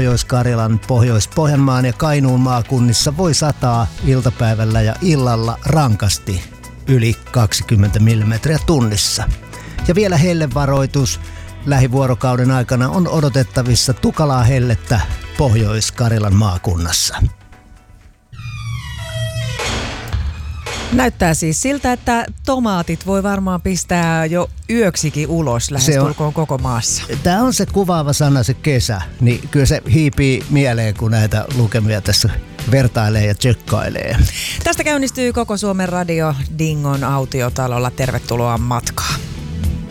Pohjois-Karjalan, Pohjois-Pohjanmaan ja Kainuun maakunnissa voi sataa iltapäivällä ja illalla rankasti yli 20 mm tunnissa. Ja vielä hellevaroitus. Lähivuorokauden aikana on odotettavissa tukalaa hellettä Pohjois-Karjalan maakunnassa. Näyttää siis siltä, että tomaatit voi varmaan pistää jo yöksikin ulos lähestulkoon koko maassa. Tämä on se kuvaava sana, se kesä. Niin kyllä se hiipii mieleen, kun näitä lukemia tässä vertailee ja tsekkailee. Tästä käynnistyy koko Suomen radio Dingon autiotalolla. Tervetuloa matkaan.